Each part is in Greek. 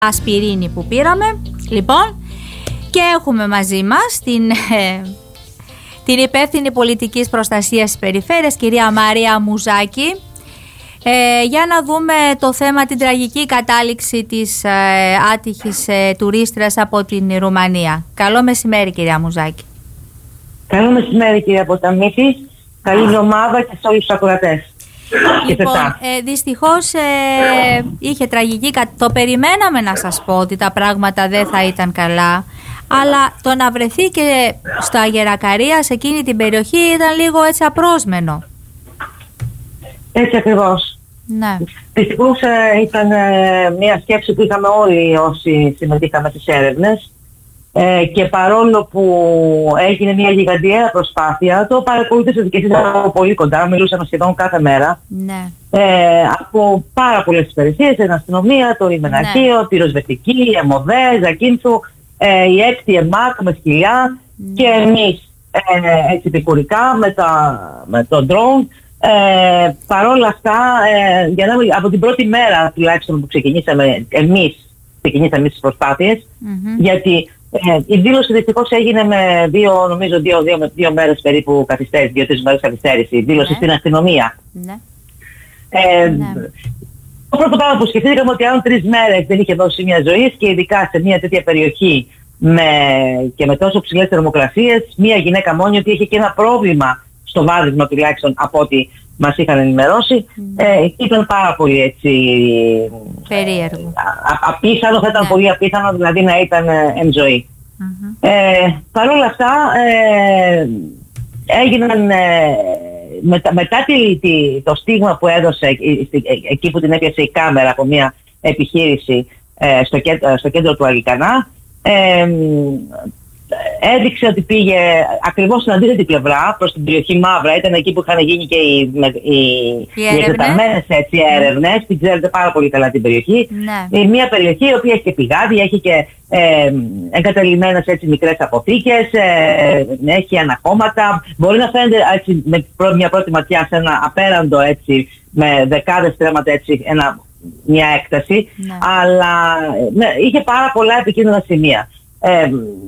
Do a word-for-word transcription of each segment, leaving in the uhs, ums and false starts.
ασπιρίνη που πήραμε. Λοιπόν, και έχουμε μαζί μας την, ε, την υπεύθυνη πολιτικής προστασίας της περιφέρειας, κυρία Μαρία Μουζάκη, ε, για να δούμε το θέμα, την τραγική κατάληξη της ε, άτυχης ε, τουρίστρας από την Ρουμανία. Καλό μεσημέρι, κυρία Μουζάκη. Καλό μεσημέρι, κυρία Ποταμίτη. Καλή εβδομάδα και σε όλους τους ακροατές. Λοιπόν, ε, δυστυχώς ε, είχε τραγική. Το περιμέναμε, να σας πω ότι τα πράγματα δεν θα ήταν καλά, αλλά το να βρεθεί και στο Αγερακαρία, σε εκείνη την περιοχή, ήταν λίγο έτσι απρόσμενο. Έτσι ακριβώς. Ναι. Δυστυχώς ε, ήταν ε, μια σκέψη που είχαμε όλοι όσοι συμμετείχαμε στις έρευνες. Ε, και παρόλο που έγινε μια γιγαντιαία προσπάθεια, το παρακολουθήσατε και εσείς από πολύ κοντά, μιλούσαμε σχεδόν κάθε μέρα. Ναι. Ε, από πάρα πολλές υπηρεσίες, την αστυνομία, το ημεναρχείο, ναι. πυροσβεστική, η ΕΜΟΔΕ, Ζακίνθου, ε, η έκτη ΕΜΑΚ με σκυλιά, ναι. και εμείς ε, έτσι επικουρικά με, τα, με το drone. Ε, παρόλα αυτά, ε, για να, από την πρώτη μέρα τουλάχιστον που ξεκινήσαμε εμείς, ξεκινήσαμε τις προσπάθειες, mm-hmm. γιατί Ε, η δήλωση δυστυχώς έγινε με δύο, νομίζω, δύο, δύο, δύο μέρες περίπου καθυστέρηση, δύο-τρεις μέρες καθυστέρηση. Η δήλωση ναι. στην αστυνομία. Ναι. Ε, ναι. Το πρώτο πράγμα που σκεφτήκαμε ότι αν τρεις μέρες δεν είχε δώσει μια ζωή, και ειδικά σε μια τέτοια περιοχή με, και με τόσο ψηλές θερμοκρασίες, μια γυναίκα μόνη, ότι είχε και ένα πρόβλημα στο βάδισμα τουλάχιστον από ό,τι μας είχαν ενημερώσει, mm. ε, ήταν πάρα πολύ έτσι περίεργο. Α, απίθανο, θα ήταν yeah. πολύ απίθανο δηλαδή να ήταν ε, εν ζωή. Mm-hmm. Ε, Παρ' όλα αυτά ε, έγιναν ε, μετα, μετά τη, τη, το στίγμα που έδωσε ε, ε, εκεί που την έπιασε η κάμερα από μια επιχείρηση ε, στο, κέντρο, στο κέντρο του Αλικανά, ε, έδειξε ότι πήγε ακριβώς στην αντίθετη πλευρά, προς την περιοχή Μαύρα. Ήταν εκεί που είχαν γίνει και οι, οι, οι εκτεταμένες έτσι έρευνες. Mm. Την ξέρετε πάρα πολύ καλά την περιοχή. Mm. Μια περιοχή η οποία έχει και πηγάδια, έχει και ε, εγκαταλειμμένες έτσι μικρές αποθήκες, ε, έχει ανακόμματα. Μπορεί να φαίνεται έτσι, με μια πρώτη ματιά σε ένα απέραντο έτσι, με δεκάδες στρέμματα έτσι, ένα, μια έκταση, mm. αλλά ναι, είχε πάρα πολλά επικίνδυνα σημεία. Ε,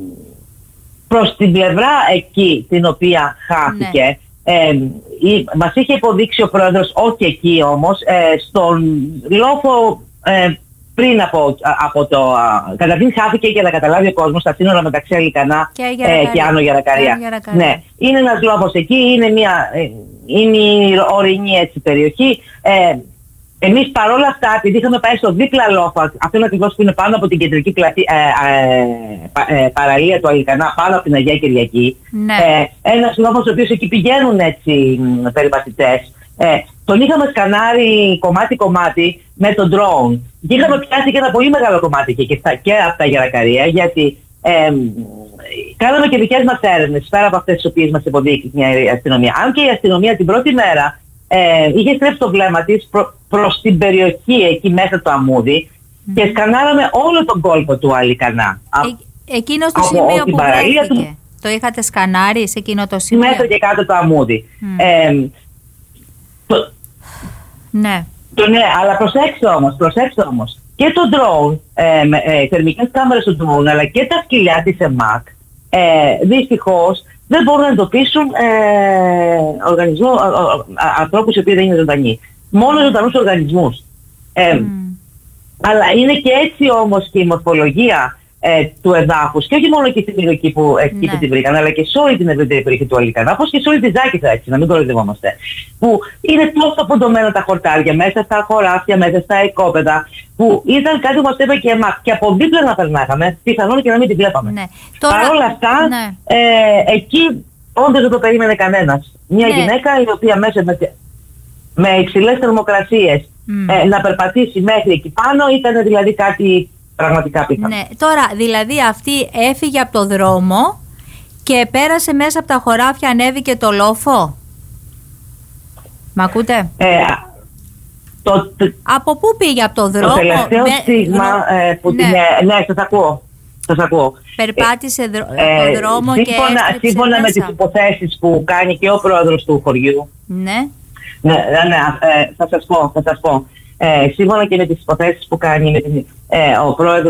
Προς την πλευρά εκεί την οποία χάθηκε, ναι. ε, η, μας είχε υποδείξει ο πρόεδρος, όχι εκεί όμως, ε, στον λόφο ε, πριν από, από το... Α, καταρχήν χάθηκε, για να καταλάβει ο κόσμος, στα σύνορα μεταξύ Αλικανά και, ε, και Άνω Γερακαρία. Ναι, είναι ένας λόφος εκεί, είναι μια ε, είναι η ορεινή έτσι περιοχή. Ε, Εμείς παρόλα αυτά, επειδή είχαμε πάει στο δίπλα λόφο, αυτό είναι ακριβώς που είναι πάνω από την κεντρική πλατή, ε, ε, ε, παραλία του Αλικανά, πάνω από την Αγία Κυριακή, ναι. ε, ένας λόφος ο οποίος εκεί πηγαίνουν έτσι περιπατητές, ε, τον είχαμε σκανάρει κομμάτι-κομμάτι με τον drone. Και είχαμε πιάσει και ένα πολύ μεγάλο κομμάτι και, και, και από τα Γερακαρία, γιατί ε, κάναμε και δικές μας έρευνες, πέρα από αυτές τις οποίες μας υποδείξει η αστυνομία. Αν και η αστυνομία την πρώτη μέρα Ε, είχε στρέψει το βλέμμα της προ, προς την περιοχή εκεί μέσα το Αμμούδι mm. και σκανάραμε όλο τον κόλπο του Αλικανά. Ε, εκείνο το σημείο που βρέθηκε, του... το είχατε σκανάρει σε εκείνο το σημείο? Μέσα και κάτω το Αμμούδι. Mm. Ε, το... Ναι. Το, ναι, αλλά προσέξτε όμως, προσέξτε όμως. Και το drone, ε, με, ε, θερμικές κάμερες του drone, αλλά και τα σκυλιά της ΕΜΑΚ, ε, δυστυχώς, δεν μπορούν να εντοπίσουν ε, οργανισμό, α, α, α, ανθρώπους οι οποίοι δεν είναι ζωντανοί. Μόνο ζωντανούς οργανισμούς. Ε, mm. Αλλά είναι και έτσι όμως και η μορφολογία ε, του εδάφους, και όχι μόνο και στην περιοχή που, εκεί που την βρήκαν, αλλά και σε όλη την ευρύτερη περιοχή του Αλικανά, όπως και σε όλη τη Ζάκηθα, έτσι, να μην κοροϊδευόμαστε. Που είναι τόσο αποντωμένα τα χορτάρια, μέσα στα χωράφια, μέσα στα οικόπεδα, που ήταν κάτι που μας είπε και εμάς. Και από δίπλα να περνάγαμε, πιθανόν και να μην τη βλέπαμε. Ναι. Τώρα... Παρ' όλα αυτά, ναι. ε, εκεί όντως δεν το περίμενε κανένας. Μια ναι. γυναίκα η οποία μέσα με, με υψηλές θερμοκρασίες mm. ε, να περπατήσει μέχρι εκεί πάνω, ήταν δηλαδή κάτι πραγματικά πιθανό. Ναι. Τώρα, δηλαδή αυτή έφυγε από το δρόμο και πέρασε μέσα από τα χωράφια, ανέβηκε το λόφο. Μ' ακούτε? Ε, Το, από πού πήγε, από το δρόμο? Το τελευταίο με... στίγμα ε, που ναι. την... Ναι, σας ακούω. Σας ακούω. Περπάτησε δρο... ε, το δρόμο ε, σύμφωνα, και έστριψε σύμφωνα μέσα. με τις υποθέσεις που κάνει και ο πρόεδρος του χωριού. Ναι. Ναι, ναι, ε, θα σας πω, θα σας πω. Ε, σύμφωνα και με τις υποθέσεις που κάνει με την, ε, ο πρόεδρος